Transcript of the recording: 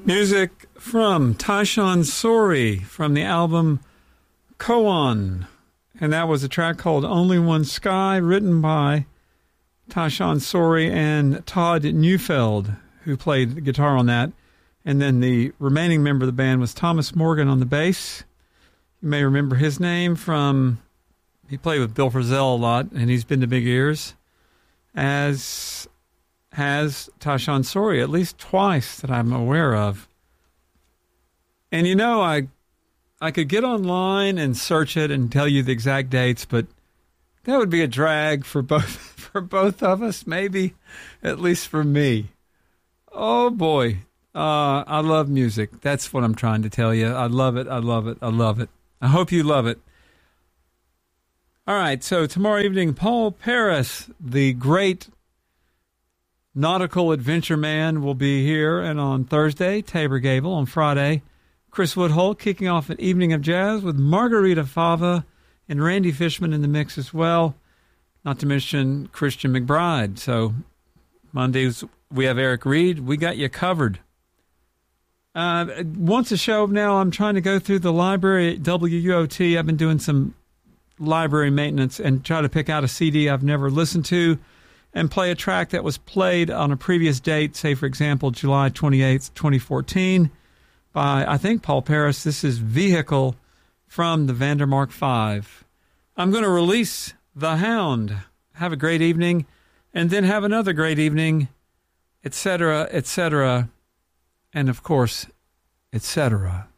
Music from Tyshawn Sorey from the album Koan. And that was a track called Only One Sky, written by Tyshawn Sorey and Todd Neufeld, who played the guitar on that. And then the remaining member of the band was Thomas Morgan on the bass. You may remember his name from, he played with Bill Frisell a lot, and he's been to Big Ears, as has Tyshawn Sorey, at least twice that I'm aware of. And you know, I could get online and search it and tell you the exact dates, but that would be a drag for both of us, maybe, at least for me. Oh boy, I love music. That's what I'm trying to tell you. I love it. I love it. I love it. I hope you love it. All right, so tomorrow evening, Paul Paris, the great nautical adventure man, will be here, and on Thursday, Tabor Gable. On Friday, Chris Woodhull kicking off an evening of jazz with Margarita Fava and Randy Fishman in the mix as well, not to mention Christian McBride. So Mondays, we have Eric Reed. We got you covered. Once a show now, I'm trying to go through the library at WUOT. I've been doing some library maintenance and try to pick out a CD I've never listened to and play a track that was played on a previous date, say, for example, July 28th, 2014, by, I think, Paul Paris. This is Vehicle from the Vandermark 5. I'm going to release The Hound. Have a great evening, and then have another great evening, etc., etc., and, of course, etc.